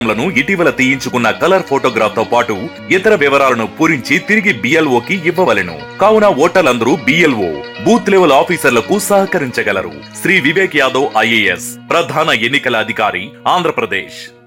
లను ఇటీవల తీయించుకున్న colour photograph తో పాటు ఇతర వివరాలను పూరించి తిరిగి BLOకి ఇవ్వవలెను. కావున ఓటర్లందరూ BLO బూత్ లెవెల్ ఆఫీసర్లకు సహకరించగలరు. శ్రీ వివేక్ యాదవ్ IAS, ప్రధాన ఎన్నికల అధికారి, ఆంధ్రప్రదేశ్.